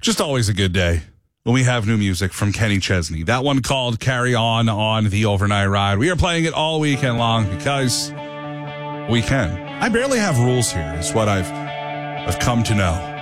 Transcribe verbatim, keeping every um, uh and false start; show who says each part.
Speaker 1: Just always a good day when we have new music from Kenny Chesney. That one called Carry On on the Overnight Ride. We are playing it all weekend long because we can. I barely have rules here, is what I've I've come to know.